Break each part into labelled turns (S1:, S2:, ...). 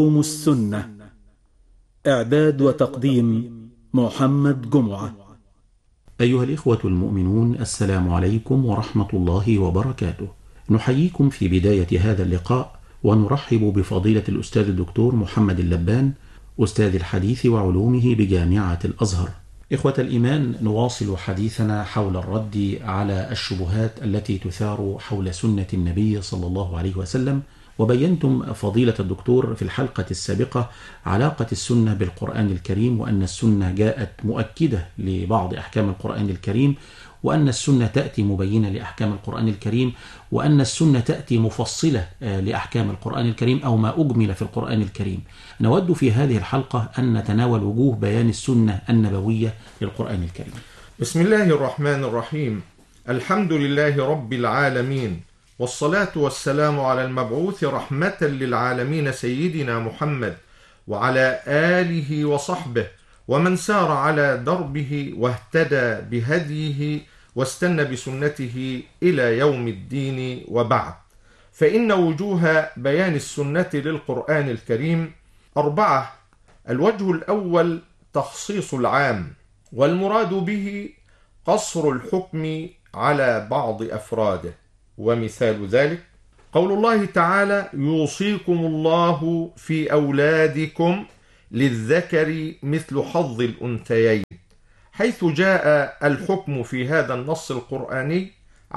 S1: علوم السنة. إعداد وتقديم محمد جمعة.
S2: أيها الإخوة المؤمنون، السلام عليكم ورحمة الله وبركاته. نحييكم في بداية هذا اللقاء ونرحب بفضيلة الأستاذ الدكتور محمد اللبان، أستاذ الحديث وعلومه بجامعة الأزهر. إخوة الإيمان، نواصل حديثنا حول الرد على الشبهات التي تثار حول سنة النبي صلى الله عليه وسلم. وبينتم فضيلة الدكتور في الحلقة السابقة علاقة السنة بالقرآن الكريم، وأن السنة جاءت مؤكدة لبعض أحكام القرآن الكريم، وأن السنة تأتي مبينة لأحكام القرآن الكريم، وأن السنة تأتي مفصلة لأحكام القرآن الكريم أو ما أجمل في القرآن الكريم. نود في هذه الحلقة أن نتناول وجوه بيان السنة النبوية للقرآن الكريم.
S3: بسم الله الرحمن الرحيم. الحمد لله رب العالمين، والصلاة والسلام على المبعوث رحمة للعالمين سيدنا محمد وعلى آله وصحبه ومن سار على دربه واهتدى بهديه واستنى بسنته إلى يوم الدين، وبعد. فإن وجوه بيان السنة للقرآن الكريم 4. الوجه الأول تخصيص العام، والمراد به قصر الحكم على بعض أفراده، ومثال ذلك قول الله تعالى: يوصيكم الله في أولادكم للذكر مثل حظ الأنثيين، حيث جاء الحكم في هذا النص القرآني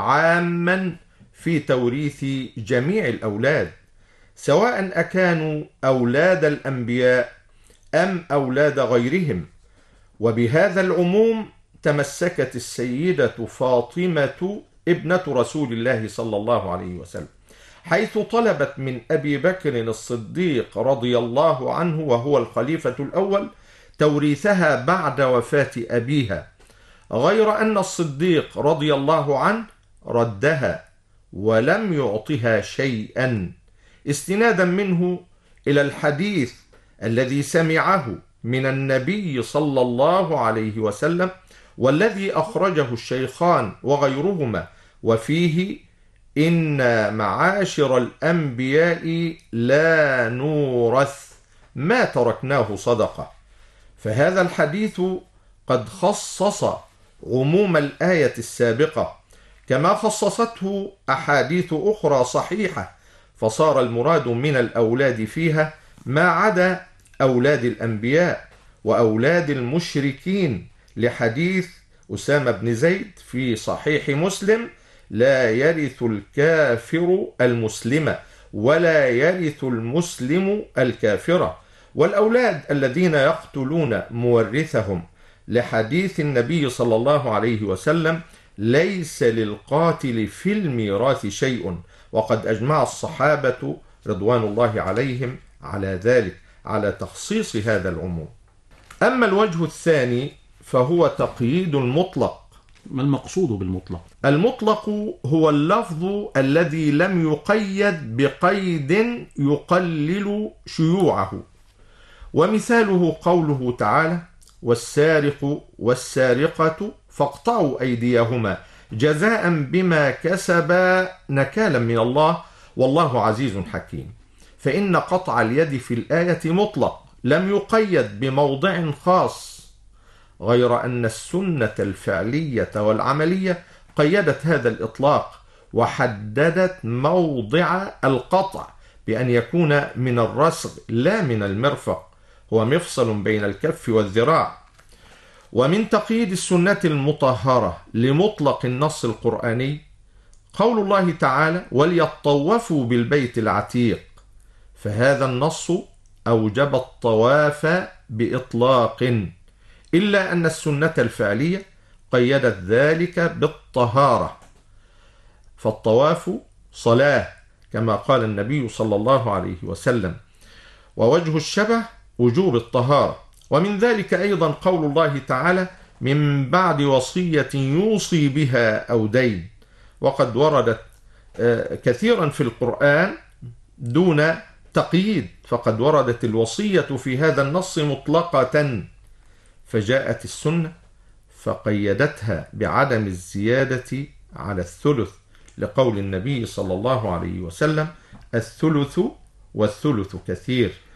S3: عاما في توريث جميع الأولاد، سواء أكانوا أولاد الأنبياء أم أولاد غيرهم. وبهذا العموم تمسكت السيدة فاطمة ابنة رسول الله صلى الله عليه وسلم، حيث طلبت من أبي بكر الصديق رضي الله عنه وهو الخليفة الأول توريثها بعد وفاة أبيها، غير أن الصديق رضي الله عنه ردها ولم يعطها شيئا، استنادا منه إلى الحديث الذي سمعه من النبي صلى الله عليه وسلم، والذي أخرجه الشيخان وغيرهما، وفيه: إن معاشر الأنبياء لا نورث ما تركناه صدقة. فهذا الحديث قد خصص عموم الآية السابقة، كما خصصته أحاديث أخرى صحيحة، فصار المراد من الأولاد فيها ما عدا أولاد الأنبياء وأولاد المشركين، لحديث أسامة بن زيد في صحيح مسلم: لا يرث الكافر المسلم ولا يرث المسلم الكافرة. والأولاد الذين يقتلون مورثهم، لحديث النبي صلى الله عليه وسلم: ليس للقاتل في الميراث شيء. وقد أجمع الصحابة رضوان الله عليهم على ذلك، على تخصيص هذا العموم. أما الوجه الثاني فهو تقييد المطلق.
S2: ما المقصود بالمطلق؟
S3: المطلق هو اللفظ الذي لم يقيد بقيد يقلل شيوعه، ومثاله قوله تعالى: والسارق والسارقة فاقطعوا أيديهما جزاء بما كسبا نكالا من الله والله عزيز حكيم. فإن قطع اليد في الآية مطلق لم يقيد بموضع خاص، غير أن السنة الفعلية والعملية قيدت هذا الإطلاق وحددت موضع القطع بأن يكون من الرسغ لا من المرفق، هو مفصل بين الكف والذراع. ومن تقييد السنة المطهرة لمطلق النص القرآني قول الله تعالى: وليطوفوا بالبيت العتيق، فهذا النص أوجب الطواف بإطلاق، إلا أن السنة الفعلية قيدت ذلك بالطهارة، فالطواف صلاة كما قال النبي صلى الله عليه وسلم. ووجه الشبه وجوب الطهارة. ومن ذلك أيضا قول الله تعالى: من بعد وصية يوصي بها أو دين. وقد وردت كثيرا في القرآن دون تقييد، فقد وردت الوصية في هذا النص مطلقة، فجاءت السنة فقيدتها بعدم الزيادة على الثلث، لقول النبي صلى الله عليه وسلم: الثلث والثلث كثير،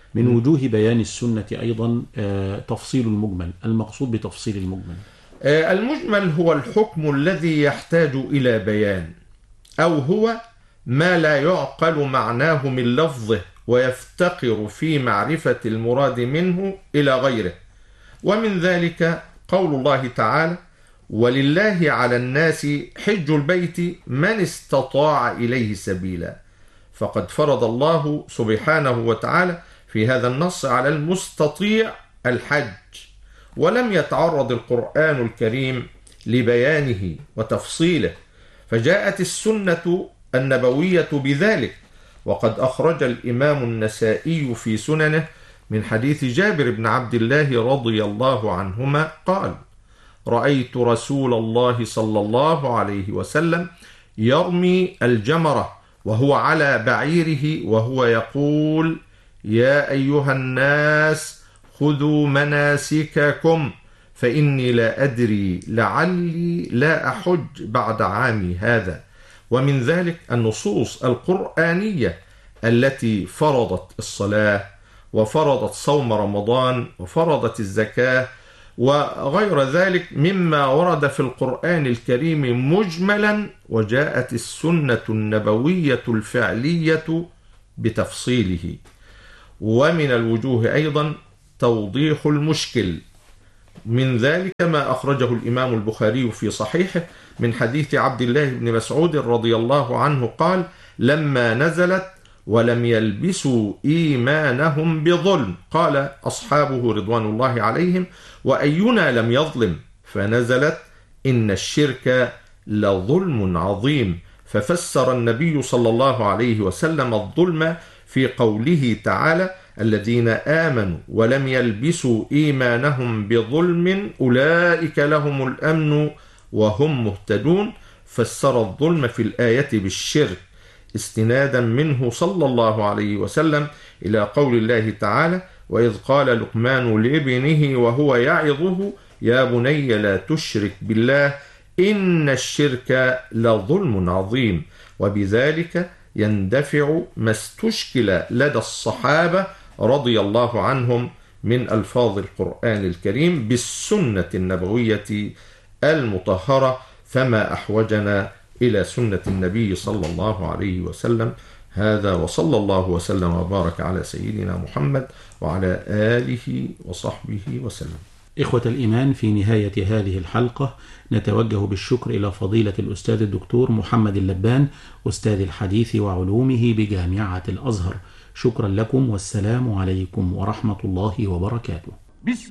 S2: من وجوه بيان السنة أيضا تفصيل المجمل. المقصود بتفصيل المجمل؟
S3: المجمل هو الحكم الذي يحتاج إلى بيان، أو هو ما لا يعقل معناه من لفظه ويفتقر في معرفة المراد منه إلى غيره. ومن ذلك قول الله تعالى: ولله على الناس حج البيت من استطاع إليه سبيلا. فقد فرض الله سبحانه وتعالى في هذا النص على المستطيع الحج، ولم يتعرض القرآن الكريم لبيانه وتفصيله، فجاءت السنة النبوية بذلك. وقد أخرج الإمام النسائي في سننه من حديث جابر بن عبد الله رضي الله عنهما قال: رأيت رسول الله صلى الله عليه وسلم يرمي الجمرة وهو على بعيره وهو يقول: يا أيها الناس خذوا مناسككم فإني لا أدري لعلي لا أحج بعد عامي هذا. ومن ذلك النصوص القرآنية التي فرضت الصلاة وفرضت صوم رمضان وفرضت الزكاة وغير ذلك مما ورد في القرآن الكريم مجملا، وجاءت السنة النبوية الفعلية بتفصيله. ومن الوجوه أيضا توضيح المشكل، من ذلك ما أخرجه الإمام البخاري في صحيحه من حديث عبد الله بن مسعود رضي الله عنه قال: لما نزلت ولم يلبسوا إيمانهم بظلم قال أصحابه رضوان الله عليهم: وأينا لم يظلم؟ فنزلت: إن الشرك لظلم عظيم. ففسر النبي صلى الله عليه وسلم الظلم في قوله تعالى: الذين آمنوا ولم يلبسوا إيمانهم بظلم أولئك لهم الأمن وهم مهتدون. فسر الظلم في الآية بالشرك استنادا منه صلى الله عليه وسلم إلى قول الله تعالى: وإذ قال لقمان لابنه وهو يعظه يا بني لا تشرك بالله إن الشرك لظلم عظيم. وبذلك يندفع ما استشكل لدى الصحابة رضي الله عنهم من ألفاظ القرآن الكريم بالسنة النبوية المطهرة، فما أحوجنا إلى سنة النبي صلى الله عليه وسلم. هذا وصلى الله وسلم وبارك على سيدنا محمد وعلى آله وصحبه وسلم.
S2: إخوة الإيمان، في نهاية هذه الحلقة نتوجه بالشكر إلى فضيلة الأستاذ الدكتور محمد اللبان أستاذ الحديث وعلومه بجامعة الأزهر. شكرا لكم، والسلام عليكم ورحمة الله وبركاته.